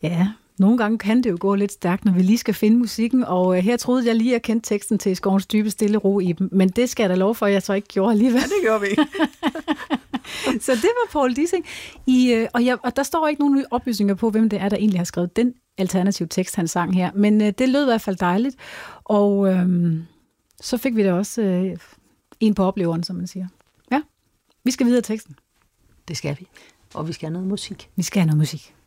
Ja, nogle gange kan det jo gå lidt stærkt, når vi lige skal finde musikken, og her troede jeg lige, at jeg kendte teksten til Skovens dybe stille ro i dem, men det skal jeg da love for, at jeg så ikke gjorde alligevel. Ja, det gjorde vi. Så det var Poul Dissing. Og der står ikke nogen oplysninger på, hvem det er, der egentlig har skrevet den alternative tekst, han sang her, men det lød i hvert fald dejligt, og så fik vi da også en på opleveren, som man siger. Ja, vi skal videre teksten. Det skal vi, og vi skal have noget musik. Vi skal have noget musik.